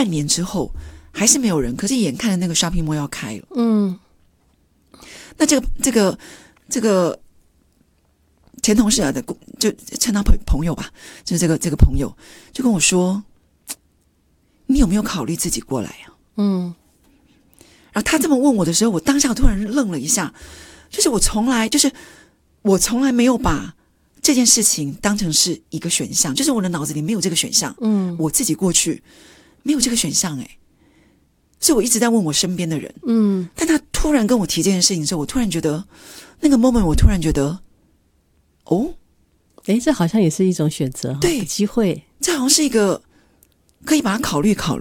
半年之后还是没有人，可是眼看着那个 shopping mall 要开了。那这个前同事的就称他朋友吧，就是这个朋友就跟我说，你有没有考虑自己过来啊？然后他这么问我的时候，我当下突然愣了一下，就是我从来没有把这件事情当成是一个选项，就是我的脑子里没有这个选项。我自己过去没有这个选项所以我一直在问我身边的人。但他突然跟我提这件事情的时候，我突然觉得那个 moment， 我突然觉得， 这好像也是一种选择， 对， 机会， 这好像是一个可以把它考虑